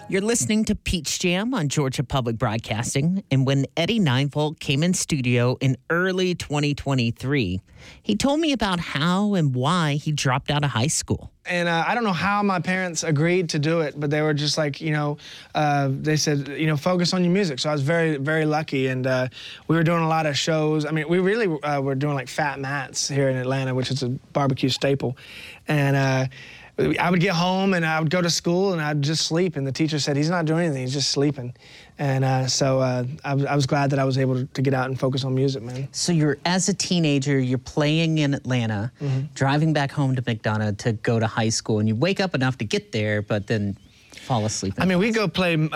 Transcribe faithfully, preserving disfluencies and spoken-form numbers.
You're listening to Peach Jam on Georgia Public Broadcasting. And when Eddie Ninevolt came in studio in early twenty twenty-three, he told me about how and why he dropped out of high school. And uh, I don't know how my parents agreed to do it, but they were just like, you know, uh, they said, you know, focus on your music. So I was very, very lucky. And uh, we were doing a lot of shows. I mean, we really uh, were doing like Fat Matt's here in Atlanta, which is a barbecue staple. And uh, I would get home and I would go to school and I'd just sleep. And the teacher said, he's not doing anything, he's just sleeping. And uh, so uh, I, was, I was glad that I was able to, to get out and focus on music, man. So you're, as a teenager, you're playing in Atlanta, mm-hmm. driving back home to McDonough to go to high school, and you wake up enough to get there, but then fall asleep. I mean, we go play